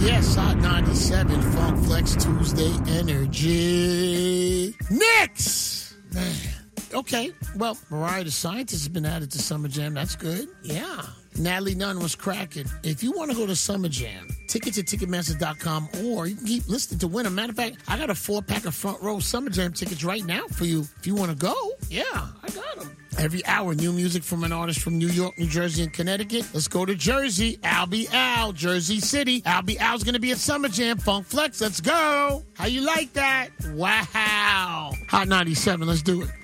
Yes, Hot 97, Funk Flex Tuesday Energy. Knicks! Man. Okay, well, Mariah the Scientist has been added to Summer Jam. That's good. Yeah. Natalie Nunn was cracking. If you want to go to Summer Jam, tickets at Ticketmaster.com, or you can keep listening to win them. Matter of fact, I got a 4-pack of front row Summer Jam tickets right now for you. If you want to go, yeah, I got them. Every hour, new music from an artist from New York, New Jersey, and Connecticut. Let's go to Jersey. Albie Al, Jersey City. Albie Al's going to be at Summer Jam. Funk Flex, let's go. How you like that? Wow. Hot 97, let's do it.